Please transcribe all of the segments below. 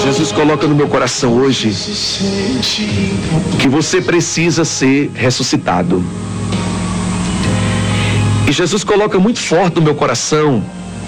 Jesus coloca no meu coração hoje que você precisa ser ressuscitado. E Jesus coloca muito forte no meu coração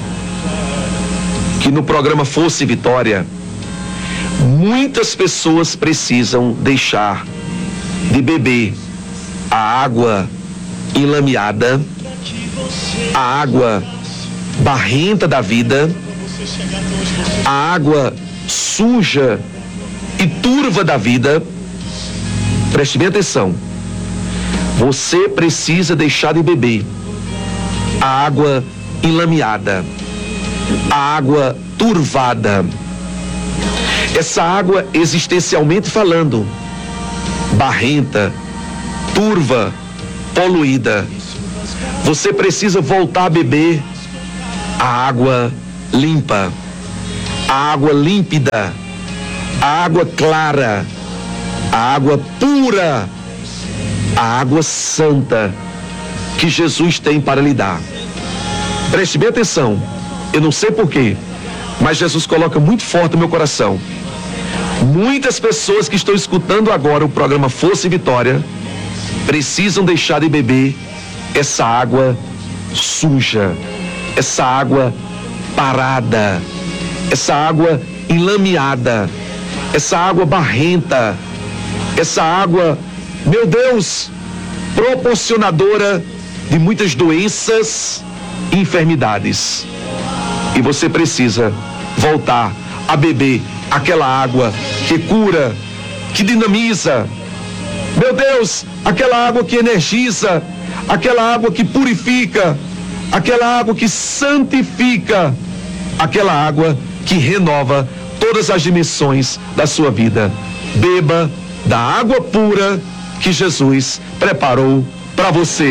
que no programa Força e Vitória, muitas pessoas precisam deixar de beber a água enlameada, a água barrenta da vida, a água suja e turva da vida. Preste bem atenção. Você precisa deixar de beber a água enlameada, a água turvada. Essa água, existencialmente falando, barrenta, turva, poluída. Você precisa voltar a beber a água limpa, a água límpida, a água clara, a água pura, a água santa que Jesus tem para lhe dar. Preste bem atenção. Eu não sei porquê, mas Jesus coloca muito forte no meu coração. Muitas pessoas que estão escutando agora o programa Força e Vitória precisam deixar de beber essa água suja, essa água parada, essa água enlameada, essa água barrenta, essa água, meu Deus, proporcionadora de muitas doenças e enfermidades. E você precisa voltar a beber aquela água que cura, que dinamiza. Meu Deus, aquela água que energiza, aquela água que purifica, aquela água que santifica, aquela água que renova todas as dimensões da sua vida. Beba da água pura que Jesus preparou para você.